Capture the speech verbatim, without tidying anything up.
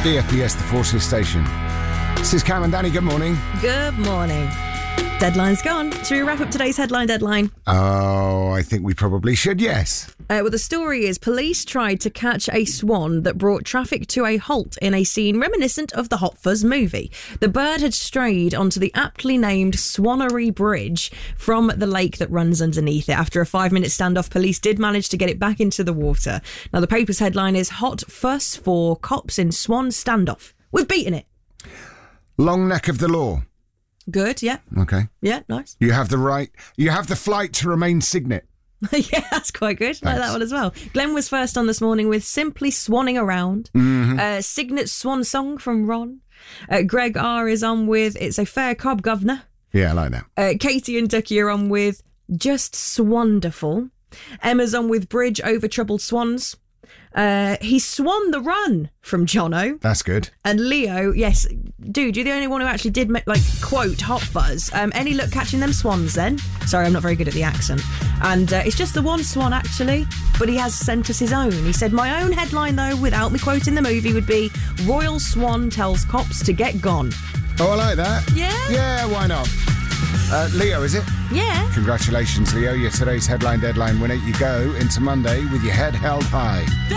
B F B S, the Forces Station. This is Cam and Danny. Good morning. Good morning. Deadline's gone. Should we wrap up today's headline deadline? Oh, I think we probably should, yes. Uh, well, the story is police tried to catch a swan that brought traffic to a halt in a scene reminiscent of the Hot Fuzz movie. The bird had strayed onto the aptly named Swannery Bridge from the lake that runs underneath it. After a five-minute standoff, police did manage to get it back into the water. Now, the paper's headline is Hot Fuss for Cops in Swan Standoff. We've beaten it. Long neck of the law. Good, yeah. Okay. Yeah, nice. You have the right, you have the flight to remain signet. Yeah, that's quite good. Thanks. Like that one as well. Glenn was first on this morning with Simply Swanning Around. Mm-hmm. Uh, Signet Swan Song from Ron. Uh, Greg R is on with It's a Fair Cob Governor. Yeah, I like that. Uh, Katie and Ducky are on with Just Swanderful. Emma's on with Bridge Over Troubled Swans. Uh, he swan the run from Jono. That's good. And Leo, yes, dude, you're the only one who actually did, like, quote, Hot Fuzz. Um, any luck catching them swans then? Sorry, I'm not very good at the accent. And uh, it's just the one swan, actually, but he has sent us his own. He said, my own headline, though, without me quoting the movie, would be Royal Swan tells cops to get gone. Oh, I like that. Yeah? Yeah, why not? Uh, Leo, is it? Yeah. Congratulations, Leo. You're today's headline deadline winner. You go into Monday with your head held high.